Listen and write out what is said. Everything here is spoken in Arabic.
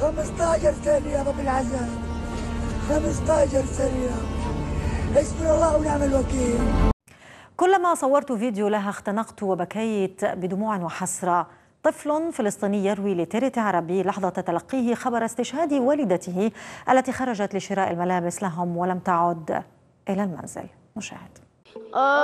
15 سنة يا رب العزاء، 15 سنة، حسبنا الله ونعم الوكيل. كلما صورت فيديو لها اختنقت وبكيت بدموع وحسرة. طفل فلسطيني يروي لتيرت عربي لحظة تلقيه خبر استشهاد والدته التي خرجت لشراء الملابس لهم ولم تعد إلى المنزل. نشاهد.